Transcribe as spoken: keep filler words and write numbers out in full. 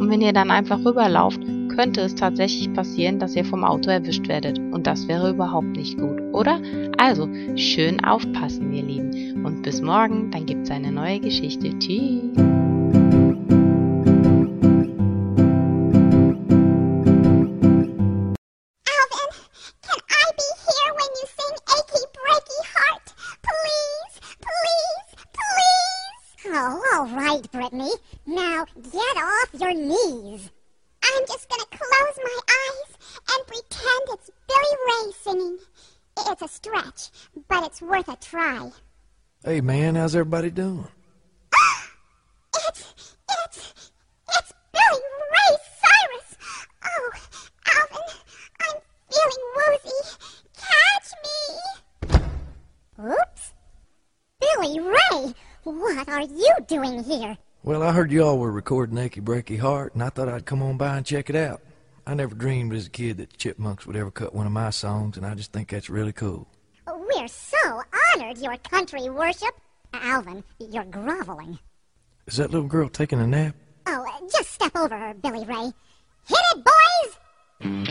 Und wenn ihr dann einfach rüberlauft, könnte es tatsächlich passieren, dass ihr vom Auto erwischt werdet. Und das wäre überhaupt nicht gut, oder? Also, schön aufpassen, ihr Lieben. Und bis morgen, dann gibt's eine neue Geschichte. Tschüss. Oh, all right, Brittany. Now, get off your knees. I'm just gonna close my eyes and pretend it's Billy Ray singing. It's a stretch, but it's worth a try. Hey, man, how's everybody doing? It's, it's, it's Billy Ray Cyrus. Oh, Alvin, I'm feeling woozy. Catch me. Oops. Billy Ray, what are you doing here? Well, I heard y'all were recording Achy Breaky Heart, and I thought I'd come on by and check it out. I never dreamed as a kid that the Chipmunks would ever cut one of my songs, and I just think that's really cool. We're so honored, your country worship. Alvin, you're groveling. Is that little girl taking a nap? Oh, just step over her, Billy Ray. Hit it, boys!